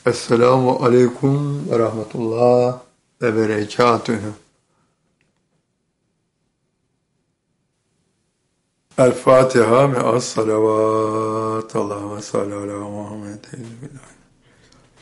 Esselamu aleyküm ve rahmetullah ve berekatühü. El Fatiha me'as salavat. Allahümme salli ala Muhammed.